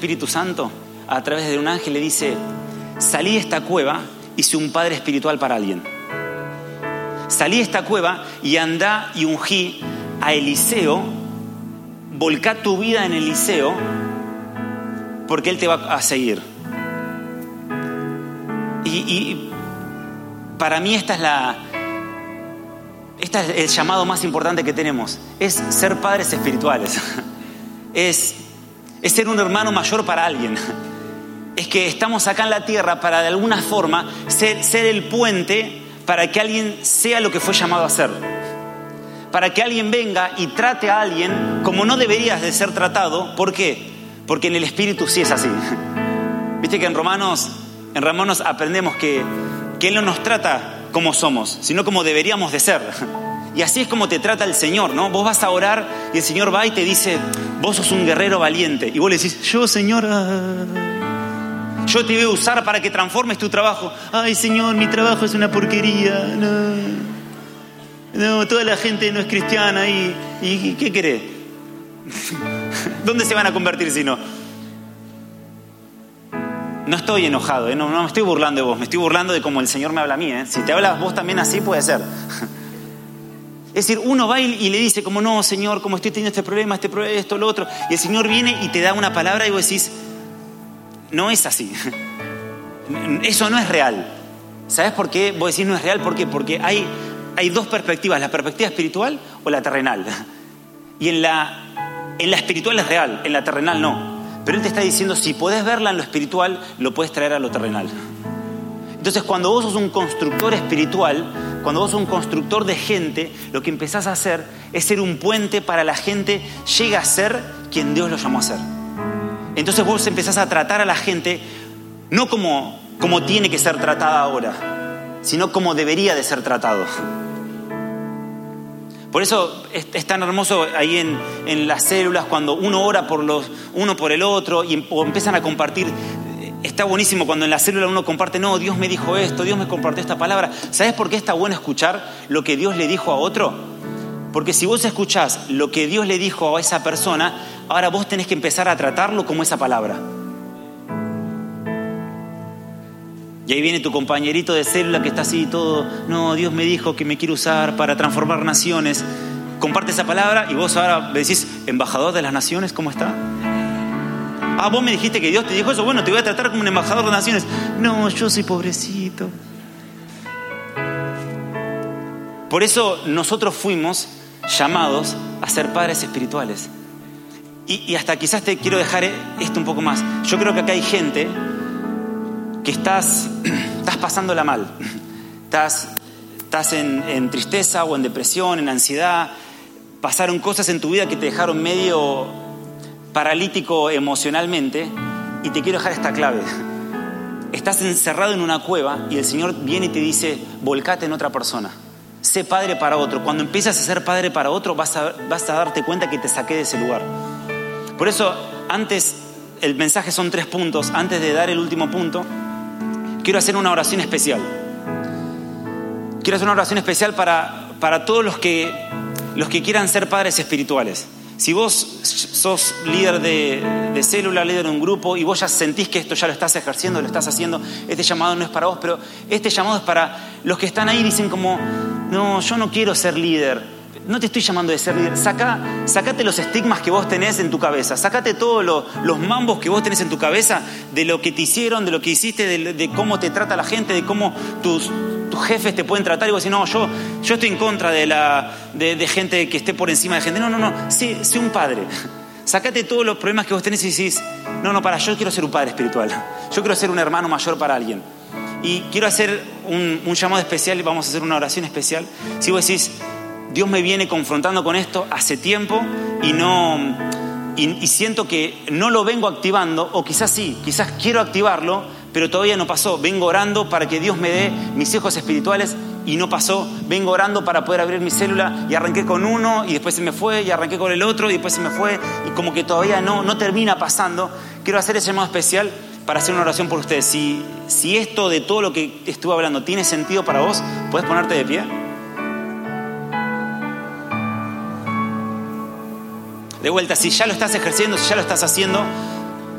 Espíritu Santo, a través de un ángel, le dice: salí de esta cueva y sé un padre espiritual para alguien. Salí de esta cueva y andá y ungí a Eliseo, volcá tu vida en Eliseo, porque él te va a seguir. Y para mí este es el llamado más importante que tenemos, es ser padres espirituales, es ser un hermano mayor para alguien. Es que estamos acá en la tierra para de alguna forma ser el puente para que alguien sea lo que fue llamado a ser. Para que alguien venga y trate a alguien como no deberías de ser tratado. ¿Por qué? Porque en el Espíritu sí es así. Viste que en Romanos aprendemos que Él no nos trata como somos, sino como deberíamos de ser. Y así es como te trata el Señor, ¿no? Vos vas a orar y el Señor va y te dice: vos sos un guerrero valiente. Y vos le decís: yo, Señor, yo te voy a usar para que transformes tu trabajo. Ay, Señor, mi trabajo es una porquería. No, toda la gente no es cristiana. ¿Y qué querés? ¿Dónde se van a convertir si no? No estoy enojado, no me estoy burlando de vos, me estoy burlando de cómo el Señor me habla a mí. Si te hablas vos también así, puede ser. Es decir, uno va y le dice como: no, Señor, como estoy teniendo este problema, esto, lo otro. Y el Señor viene y te da una palabra y vos decís: no es así. Eso no es real. ¿Sabes por qué vos decís no es real? ¿Por qué? Porque hay dos perspectivas, la perspectiva espiritual o la terrenal. Y en la espiritual es real, en la terrenal no. Pero Él te está diciendo: si podés verla en lo espiritual, lo puedes traer a lo terrenal. Entonces, cuando vos sos un constructor espiritual, cuando vos sos un constructor de gente, lo que empezás a hacer es ser un puente para la gente llegue a ser quien Dios lo llamó a ser. Entonces vos empezás a tratar a la gente no como tiene que ser tratada ahora, sino como debería de ser tratado. Por eso es tan hermoso ahí en las células, cuando uno ora uno por el otro o empiezan a compartir. Está buenísimo cuando en la célula uno comparte: no, Dios me dijo esto, Dios me compartió esta palabra. ¿Sabes por qué está bueno escuchar lo que Dios le dijo a otro? Porque si vos escuchás lo que Dios le dijo a esa persona, ahora vos tenés que empezar a tratarlo como esa palabra. Y ahí viene tu compañerito de célula que está así todo: no, Dios me dijo que me quiere usar para transformar naciones. Comparte esa palabra y vos ahora le decís: embajador de las naciones, ¿cómo está? Ah, vos me dijiste que Dios te dijo eso. Bueno, te voy a tratar como un embajador de naciones. No, yo soy pobrecito. Por eso nosotros fuimos llamados a ser padres espirituales. Y hasta quizás te quiero dejar esto un poco más. Yo creo que acá hay gente que estás pasándola mal. Estás en tristeza o en depresión, en ansiedad. Pasaron cosas en tu vida que te dejaron medio paralítico emocionalmente, y te quiero dejar esta clave. Estás encerrado en una cueva y el Señor viene y te dice: volcate en otra persona, sé padre para otro. Cuando empiezas a ser padre para otro, vas a darte cuenta que te saqué de ese lugar. Por eso, el mensaje son 3 puntos. Antes de dar el último punto, quiero hacer una oración especial. Quiero hacer una oración especial para todos los que quieran ser padres espirituales. Si vos sos líder de célula, líder de un grupo, y vos ya sentís que esto ya lo estás ejerciendo, lo estás haciendo, este llamado no es para vos, pero este llamado es para los que están ahí y dicen como: no, yo no quiero ser líder. No te estoy llamando de ser líder. Sacate los estigmas que vos tenés en tu cabeza. Sacate todos los mambos que vos tenés en tu cabeza de lo que te hicieron, de lo que hiciste, de cómo te trata la gente, de cómo tus jefes te pueden tratar. Y vos decís: no, yo estoy en contra de gente que esté por encima de gente. No. Sé un padre. Sacate todos los problemas que vos tenés y decís: no, yo quiero ser un padre espiritual. Yo quiero ser un hermano mayor para alguien. Y quiero hacer un llamado especial. Vamos a hacer una oración especial. Si vos decís: Dios me viene confrontando con esto hace tiempo y siento que no lo vengo activando, o quizás sí, quizás quiero activarlo, pero todavía no pasó. Vengo orando para que Dios me dé mis hijos espirituales y no pasó. Vengo orando para poder abrir mi célula y arranqué con uno y después se me fue, y arranqué con el otro y después se me fue, y como que todavía no termina pasando. Quiero hacer ese llamado especial para hacer una oración por ustedes. Si esto de todo lo que estuve hablando tiene sentido para vos, ¿puedes ponerte de pie? De vuelta, si ya lo estás ejerciendo, si ya lo estás haciendo,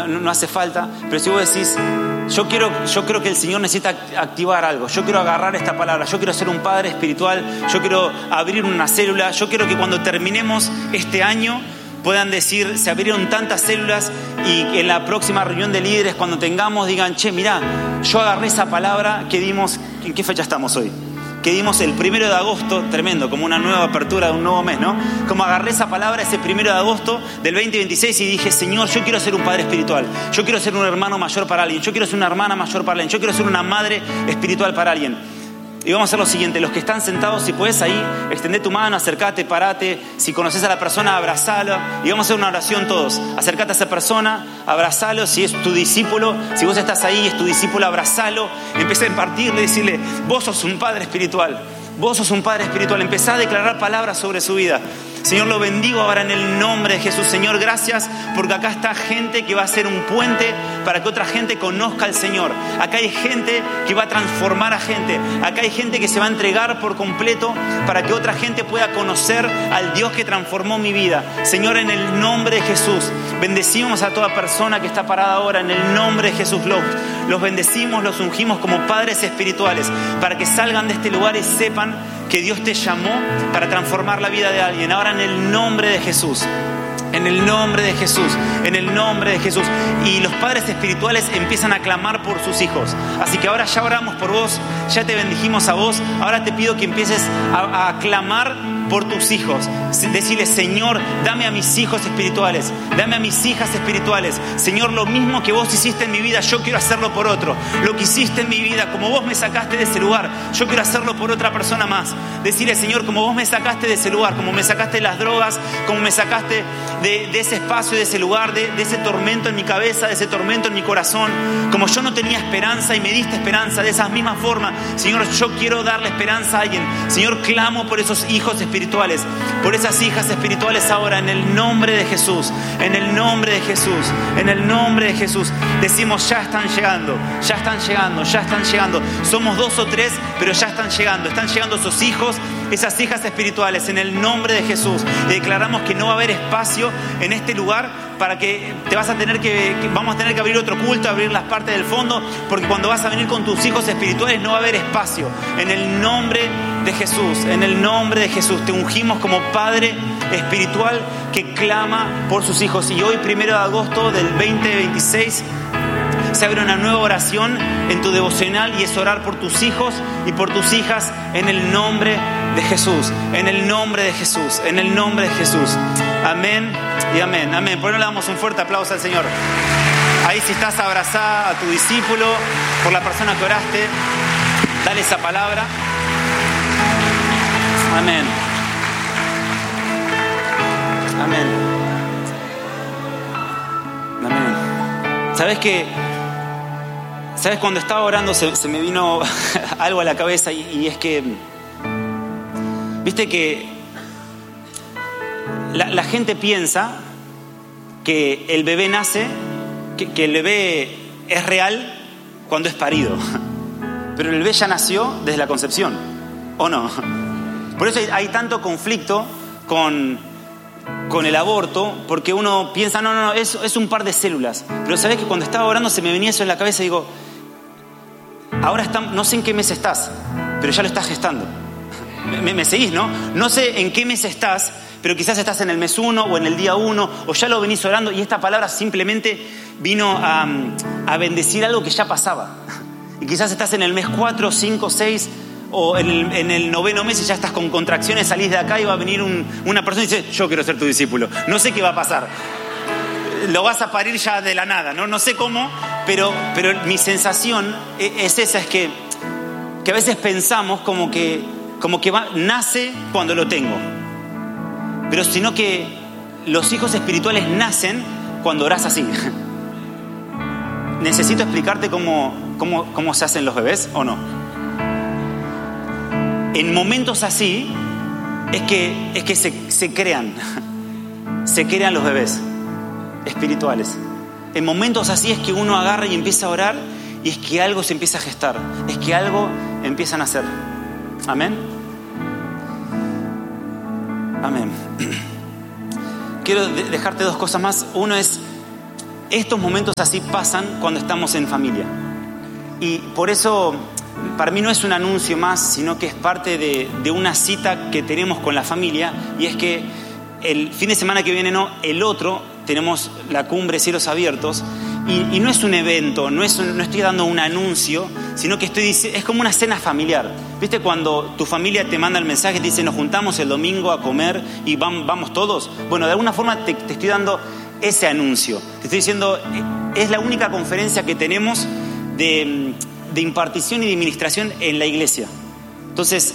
no hace falta. Pero si vos decís, yo creo que el Señor necesita activar algo, yo quiero agarrar esta palabra, yo quiero ser un padre espiritual, yo quiero abrir una célula, yo quiero que cuando terminemos este año puedan decir, se abrieron tantas células, y en la próxima reunión de líderes, cuando tengamos, digan, che, mirá, yo agarré esa palabra que dimos, ¿en qué fecha estamos hoy? Que dimos el 1 de agosto, tremendo, como una nueva apertura de un nuevo mes, ¿no? Como agarré esa palabra ese 1 de agosto del 2026 y dije, Señor, yo quiero ser un padre espiritual, yo quiero ser un hermano mayor para alguien, yo quiero ser una hermana mayor para alguien, yo quiero ser una madre espiritual para alguien. Y vamos a hacer lo siguiente, los que están sentados, si puedes ahí, extendé tu mano, acércate, parate, si conoces a la persona, abrazalo, y vamos a hacer una oración todos. Acércate a esa persona, abrazalo, si es tu discípulo, si vos estás ahí, es tu discípulo, abrazalo, empecé a impartirle, decirle, vos sos un padre espiritual, vos sos un padre espiritual, empezá a declarar palabras sobre su vida. Señor, lo bendigo ahora en el nombre de Jesús. Señor, gracias porque acá está gente que va a ser un puente para que otra gente conozca al Señor. Acá hay gente que va a transformar a gente. Acá hay gente que se va a entregar por completo para que otra gente pueda conocer al Dios que transformó mi vida. Señor, en el nombre de Jesús, bendecimos a toda persona que está parada ahora. En el nombre de Jesús, los bendecimos, los ungimos como padres espirituales para que salgan de este lugar y sepan que Dios te llamó para transformar la vida de alguien. Ahora en el nombre de Jesús, en el nombre de Jesús, en el nombre de Jesús. Y los padres espirituales empiezan a clamar por sus hijos. Así que ahora ya oramos por vos, ya te bendijimos a vos. Ahora te pido que empieces a clamar por tus hijos. Decirle, Señor, dame a mis hijos espirituales, dame a mis hijas espirituales. Señor, lo mismo que vos hiciste en mi vida, yo quiero hacerlo por otro. Lo que hiciste en mi vida, como vos me sacaste de ese lugar, yo quiero hacerlo por otra persona más. Decirle, Señor, como vos me sacaste de ese lugar, como me sacaste de las drogas, como me sacaste de ese espacio, de ese lugar, de ese tormento en mi cabeza, de ese tormento en mi corazón, como yo no tenía esperanza y me diste esperanza, de esa misma forma, Señor, yo quiero darle esperanza a alguien. Señor, clamo por esos hijos espirituales, por esas hijas espirituales ahora, en el nombre de Jesús, en el nombre de Jesús, en el nombre de Jesús. Decimos, ya están llegando, ya están llegando, ya están llegando. Somos 2 o 3, pero ya están llegando esos hijos, esas hijas espirituales, en el nombre de Jesús. Y declaramos que no va a haber espacio en este lugar para que vamos a tener que abrir otro culto, abrir las partes del fondo, porque cuando vas a venir con tus hijos espirituales no va a haber espacio. En el nombre de Jesús, en el nombre de Jesús, te ungimos como padre espiritual que clama por sus hijos. Y hoy, 1 de agosto del 2026, se abre una nueva oración en tu devocional y es orar por tus hijos y por tus hijas en el nombre de Jesús, en el nombre de Jesús, en el nombre de Jesús. Amén y amén, amén. Por eso le damos un fuerte aplauso al Señor. Ahí, si estás abrazada a tu discípulo, por la persona que oraste, dale esa palabra. Amén. Amén. Amén. ¿Sabes? Cuando estaba orando se me vino algo a la cabeza y es que, viste que la gente piensa que el bebé nace, que el bebé es real cuando es parido. Pero el bebé ya nació desde la concepción, ¿o no? Por eso hay tanto conflicto con el aborto, porque uno piensa, no, es un par de células. Pero sabés que cuando estaba orando se me venía eso en la cabeza y digo, ahora no sé en qué mes estás, pero ya lo estás gestando. ¿Me seguís, no? No sé en qué mes estás, pero quizás estás en el mes 1 o en el día 1, o ya lo venís orando y esta palabra simplemente vino a bendecir algo que ya pasaba. Y quizás estás en el mes 4, 5, 6 o en el 9º mes y ya estás con contracciones, salís de acá y va a venir una persona y dice, yo quiero ser tu discípulo. No sé qué va a pasar. Lo vas a parir ya de la nada, no sé cómo, pero mi sensación es esa, es que a veces pensamos como que nace cuando lo tengo. Pero sino que los hijos espirituales nacen cuando orás así. ¿Necesito explicarte cómo se hacen los bebés o no? En momentos así es que se crean los bebés espirituales. En momentos así es que uno agarra y empieza a orar y es que algo se empieza a gestar, es que algo empiezan a hacer. Amén. Amén. Quiero dejarte 2 cosas más. Uno es estos momentos así pasan cuando estamos en familia. Y por eso, para mí no es un anuncio más, sino que es parte de una cita que tenemos con la familia, y es que el fin de semana que viene, el otro, tenemos la cumbre Cielos Abiertos, y no es un evento, no estoy dando un anuncio, sino que es como una cena familiar. ¿Viste cuando tu familia te manda el mensaje, te dice nos juntamos el domingo a comer y vamos todos? Bueno, de alguna forma te estoy dando ese anuncio. Te estoy diciendo, es la única conferencia que tenemos de impartición y de administración en la iglesia. Entonces,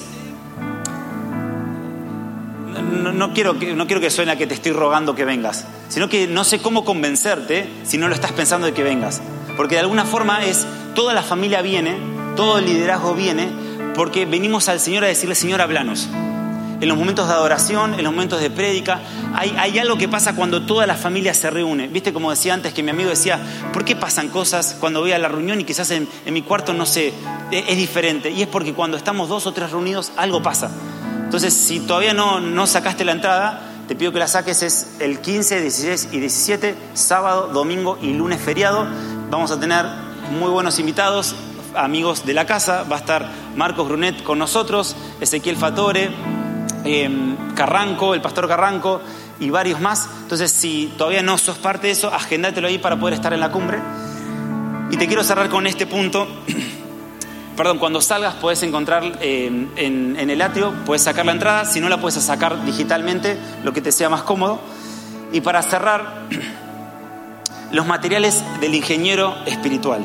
no quiero que suene a que te estoy rogando que vengas, sino que no sé cómo convencerte si no lo estás pensando de que vengas. Porque de alguna forma toda la familia viene, todo el liderazgo viene, porque venimos al Señor a decirle, Señor, háblanos. En los momentos de adoración, en los momentos de prédica, hay algo que pasa cuando toda la familia se reúne. Viste, como decía antes, que mi amigo decía, ¿por qué pasan cosas cuando voy a la reunión y quizás en mi cuarto, no sé, es diferente? Y es porque cuando estamos 2 o 3 reunidos, algo pasa. Entonces, si todavía no sacaste la entrada, te pido que la saques. Es el 15, 16 y 17, sábado, domingo y lunes feriado. Vamos a tener muy buenos invitados, amigos de la casa. Va a estar Marcos Brunet con nosotros, Ezequiel Fatore, Carranco, el pastor Carranco y varios más. Entonces, si todavía no sos parte de eso, agéndatelo ahí para poder estar en la cumbre. Y te quiero cerrar con este punto. Perdón, cuando salgas puedes encontrar en el atrio, puedes sacar la entrada, si no la puedes sacar digitalmente, lo que te sea más cómodo. Y para cerrar, los materiales del ingeniero espiritual.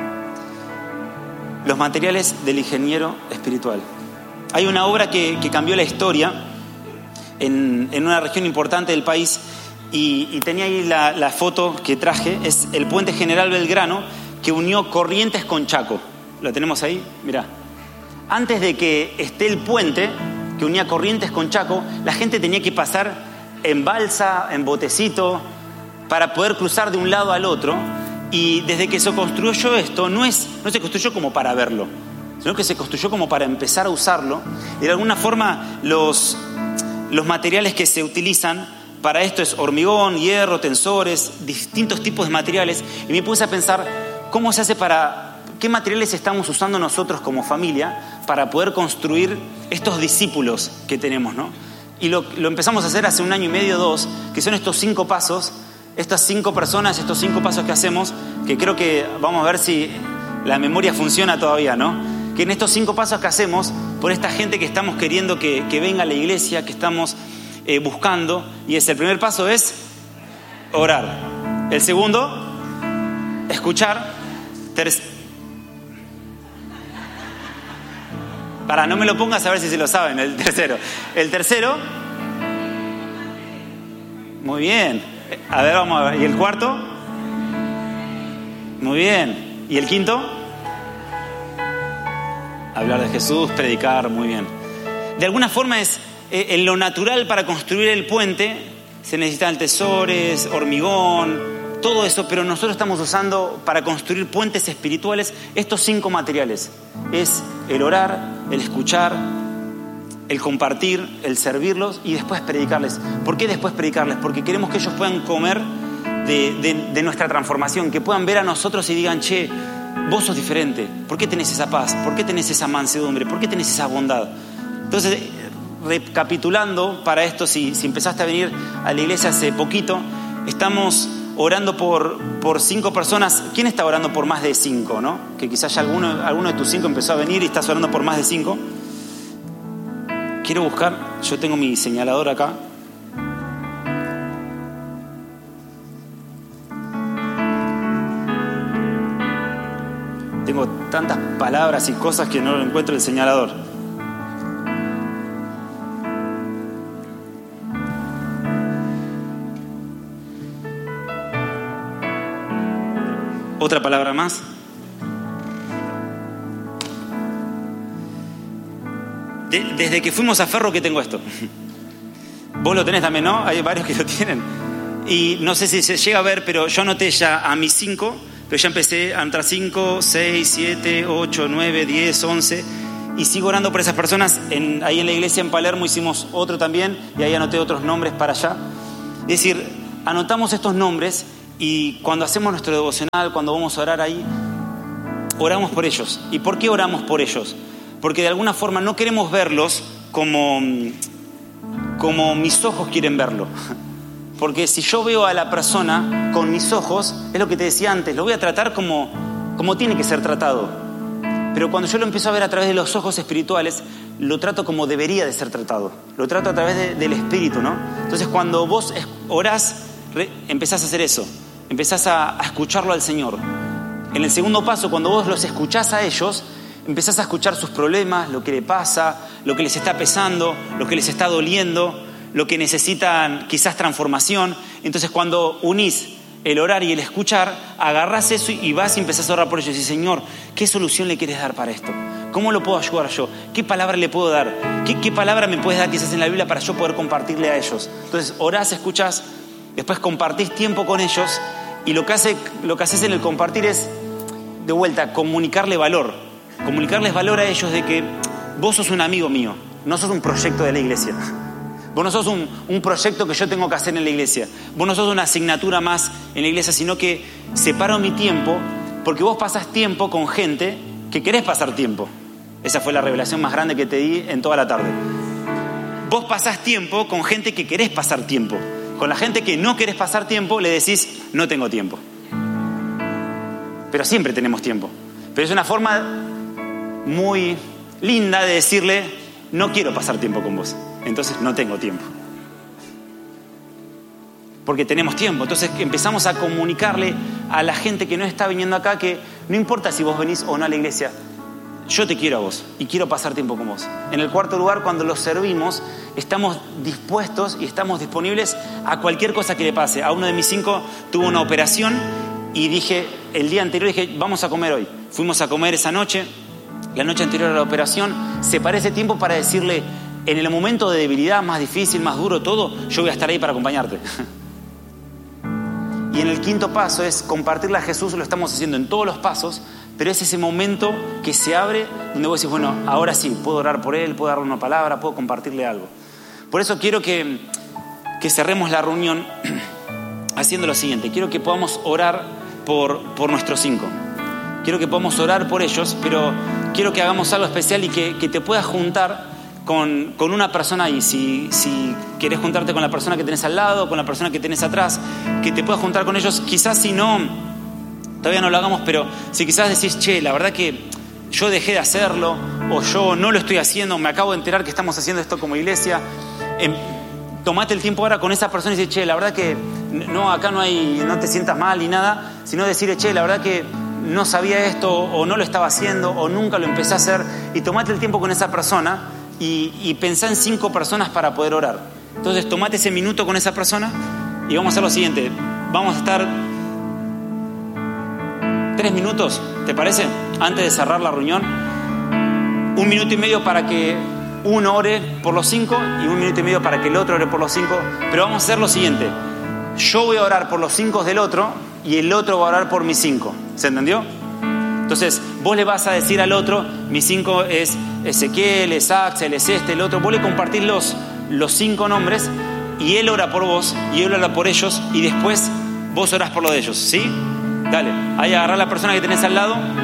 Los materiales del ingeniero espiritual. Hay una obra que cambió la historia en una región importante del país, y tenía ahí la foto que traje, es el puente General Belgrano, que unió Corrientes con Chaco. Lo tenemos ahí, mirá. Antes de que esté el puente que unía Corrientes con Chaco, la gente tenía que pasar en balsa, en botecito, para poder cruzar de un lado al otro. Y desde que se construyó esto, no se construyó como para verlo, sino que se construyó como para empezar a usarlo. Y de alguna forma los materiales que se utilizan para esto es hormigón, hierro, tensores, distintos tipos de materiales. Y me puse a pensar, ¿cómo se hace qué materiales estamos usando nosotros como familia para poder construir estos discípulos que tenemos, ¿no? Y lo empezamos a hacer hace 1 año y medio, 2, que son estos 5 pasos, estas 5 personas, estos 5 pasos que hacemos, que creo que vamos a ver si la memoria funciona todavía, ¿no? Que en estos 5 pasos que hacemos, por esta gente que estamos queriendo que venga a la iglesia, que estamos buscando, y el primer paso es orar. El segundo, escuchar. No me lo pongas a ver si se lo saben. El tercero, muy bien. A ver, vamos a ver. ¿Y el cuarto? Muy bien. ¿Y el quinto? Hablar de Jesús, predicar, muy bien. De alguna forma en lo natural para construir el puente se necesitan tesores, hormigón, todo eso, pero nosotros estamos usando para construir puentes espirituales estos 5 materiales. Es el orar, el escuchar, el compartir, el servirlos y después predicarles. ¿Por qué después predicarles? Porque queremos que ellos puedan comer de nuestra transformación, que puedan ver a nosotros y digan, che, vos sos diferente. ¿Por qué tenés esa paz? ¿Por qué tenés esa mansedumbre? ¿Por qué tenés esa bondad? Entonces, recapitulando para esto, si empezaste a venir a la iglesia hace poquito, estamos orando por 5 personas. ¿Quién está orando por más de 5, no? Que quizás ya alguno de tus 5 empezó a venir y estás orando por más de 5. Quiero buscar, yo tengo mi señalador acá. Tengo tantas palabras y cosas que no encuentro el señalador. Otra palabra más. Desde que fuimos a Ferro que tengo esto. Vos lo tenés también, ¿no? Hay varios que lo tienen. Y no sé si se llega a ver, pero yo anoté ya a mis 5, pero ya empecé a entrar 5, 6, 7, 8, 9, 10, 11. Y sigo orando por esas personas. Ahí en la iglesia en Palermo hicimos otro también, y ahí anoté otros nombres para allá. Es decir, anotamos estos nombres Y cuando hacemos nuestro devocional, cuando vamos a orar ahí, oramos por ellos. ¿Y por qué oramos por ellos? Porque de alguna forma no queremos verlos como mis ojos quieren verlo. Porque si yo veo a la persona con mis ojos, es lo que te decía antes, lo voy a tratar como tiene que ser tratado. Pero cuando yo lo empiezo a ver a través de los ojos espirituales, lo trato como debería de ser tratado. Lo trato a través del Espíritu, ¿no? Entonces cuando vos orás, empezás a hacer eso. Empezás a escucharlo al Señor. En el segundo paso, cuando vos los escuchás a ellos, empezás a escuchar sus problemas, lo que le pasa, lo que les está pesando, lo que les está doliendo, lo que necesitan quizás transformación. Entonces cuando unís el orar y el escuchar, agarrás eso y vas y empezás a orar por ellos. Y decís, Señor, ¿qué solución le quieres dar para esto? ¿Cómo lo puedo ayudar yo? ¿Qué palabra le puedo dar? ¿Qué palabra me puedes dar quizás en la Biblia para yo poder compartirle a ellos? Entonces orás, escuchás, después compartís tiempo con ellos y lo que haces en el compartir es, de vuelta, comunicarles valor a ellos de que vos sos un amigo mío, no sos un proyecto de la iglesia. Vos no sos un proyecto que yo tengo que hacer en la iglesia. Vos no sos una asignatura más en la iglesia, sino que separo mi tiempo porque vos pasás tiempo con gente que querés pasar tiempo. Esa fue la revelación más grande que te di en toda la tarde. Vos pasás tiempo con gente que querés pasar tiempo. Con la gente que no querés pasar tiempo le decís, no tengo tiempo. Pero siempre tenemos tiempo. Pero es una forma muy linda de decirle, no quiero pasar tiempo con vos. Entonces no tengo tiempo. Porque tenemos tiempo. Entonces empezamos a comunicarle a la gente que no está viniendo acá que no importa si vos venís o no a la iglesia, yo te quiero a vos y quiero pasar tiempo con vos. En el cuarto lugar, cuando los servimos, estamos dispuestos y estamos disponibles a cualquier cosa que le pase. A uno de mis 5 tuvo una operación y el día anterior dije, vamos a comer hoy. Fuimos a comer esa noche, la noche anterior a la operación. Separé ese tiempo para decirle, en el momento de debilidad más difícil, más duro, todo, yo voy a estar ahí para acompañarte. Y en el quinto paso es compartirle a Jesús. Lo estamos haciendo en todos los pasos, pero es ese momento que se abre donde vos decís, bueno, ahora sí, puedo orar por él, puedo darle una palabra, puedo compartirle algo. Por eso quiero que cerremos la reunión haciendo lo siguiente. Quiero que podamos orar por nuestros 5. Quiero que podamos orar por ellos, pero quiero que hagamos algo especial y que te puedas juntar con una persona ahí. Si querés juntarte con la persona que tenés al lado, con la persona que tenés atrás, que te puedas juntar con ellos. Quizás si no, todavía no lo hagamos, pero si quizás decís, che, la verdad que yo dejé de hacerlo, o yo no lo estoy haciendo, me acabo de enterar que estamos haciendo esto como iglesia, tomate el tiempo ahora con esa persona y decir, che, la verdad que no, acá no te sientas mal ni nada, sino decirle, che, la verdad que no sabía esto, o no lo estaba haciendo, o nunca lo empecé a hacer, y tomate el tiempo con esa persona y pensá en 5 personas para poder orar. Entonces tomate ese minuto con esa persona y vamos a hacer lo siguiente. Vamos a estar 3 minutos, ¿te parece? Antes de cerrar la reunión, 1 minuto y medio para que uno ore por los 5 y 1 minuto y medio para que el otro ore por los 5. Pero vamos a hacer lo siguiente: yo voy a orar por los 5 del otro y el otro va a orar por mis 5. ¿Se entendió? Entonces vos le vas a decir al otro, mis 5 es Ezequiel, es Axel, es el otro. Vos le compartís los 5 nombres y él ora por vos y él ora por ellos y después vos orás por lo de ellos, ¿sí? Dale, ahí agarrá a la persona que tenés al lado.